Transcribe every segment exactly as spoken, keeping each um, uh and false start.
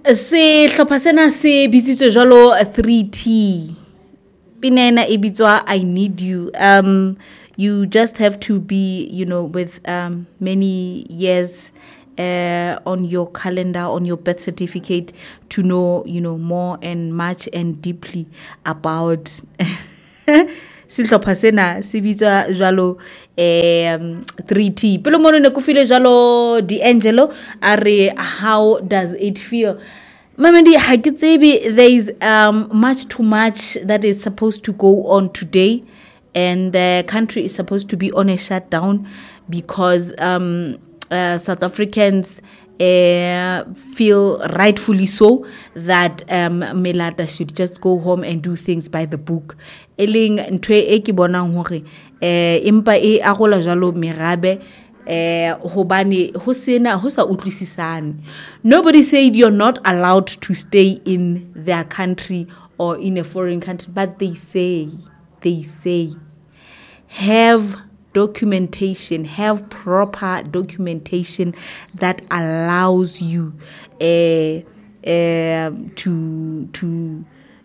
se hlopha sena se bitsitswe jalo three T. Pinena e bitswa I Need You. Um, you just have to be, you know, with um many years uh, on your calendar, on your birth certificate, to know, you know, more and much and deeply about sehlopha sena se bitswa jalo um three T. Pelo mono ne ko file jalo D'Angelo are how does it feel? Mamandi hakitsebe, there is um much too much that is supposed to go on today, and the country is supposed to be on a shutdown because um uh, South Africans uh, feel rightfully so that um Melata should just go home and do things by the book. Eling ntwe e ke bonang hore eh impa e agola jalo merabe eh hobane ho sena ho sa utlwisisane. Nobody said you're not allowed to stay in their country or in a foreign country, but they say they say have documentation, have proper documentation that allows you uh, uh, to to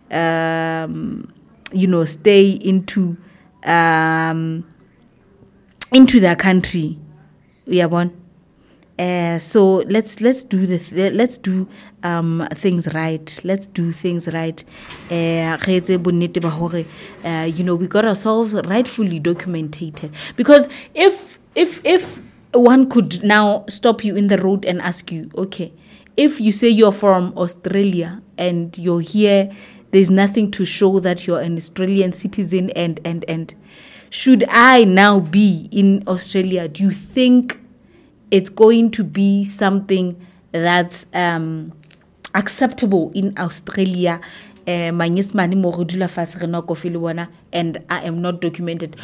um, you know stay into um, into their country. Yeah, one. Uh, so let's let's do the th- let's do um things right. Let's do things right. Uh, uh, you know, we got ourselves rightfully documented, because if if if one could now stop you in the road and ask you, okay, if you say you're from Australia and you're here, there's nothing to show that you're an Australian citizen, and and and should I now be in Australia? Do you think it's going to be something that's um, acceptable in Australia? And I am not documented.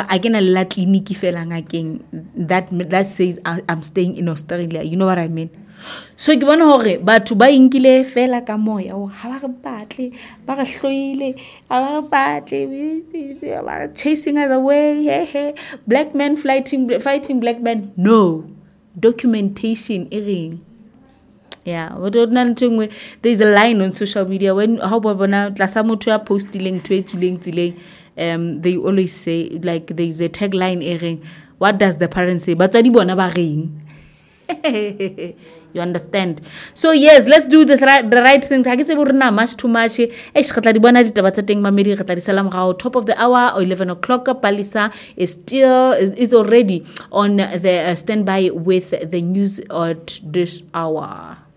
That that says I'm staying in Australia. You know what I mean? So ke bona hore batho ba inkile fela ka moya o ha ba re batle ba re hloile ha ba batle ba chasing us away. Hey, hey. Black men fighting fighting black men. No documentation ering. Yeah, there's a line on social media when how babona tlasa motho ya posting to it um they always say, like, there's a tagline ering, what does the parents say? But bona ba reng. You understand? So yes, let's do the th- the right things. I get much too much. Top of the hour or eleven o'clock. Palisa is still is, is already on the uh, standby with the news at this hour.